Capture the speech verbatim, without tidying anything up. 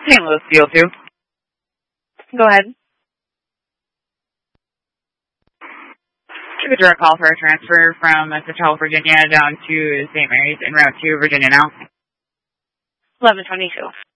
Saint Louis Field two. Go ahead. Give a direct call for a transfer from Central Virginia down to Saint Mary's en route to Virginia now. eleven twenty-two.